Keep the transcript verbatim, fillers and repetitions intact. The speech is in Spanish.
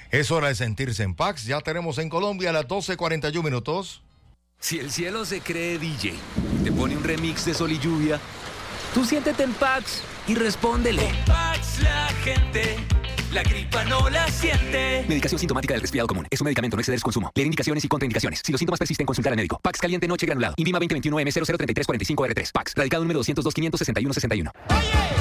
Es hora de sentirse en Pax. Ya tenemos en Colombia a las doce cuarenta y uno minutos. Si el cielo se cree D J y te pone un remix de Sol y Lluvia, tú siéntete en Pax y respóndele. Con Pax la gente, la gripa no la siente. Medicación sintomática del resfriado común. Es un medicamento, no exceder su consumo. Leer indicaciones y contraindicaciones. Si los síntomas persisten, consultar al médico. Pax caliente noche granulado. Invima veinte veintiuno M cero cero tres tres cuatro cinco R tres. Pax. Radicado número doscientos dos, quinientos sesenta y uno sesenta y uno. Oye.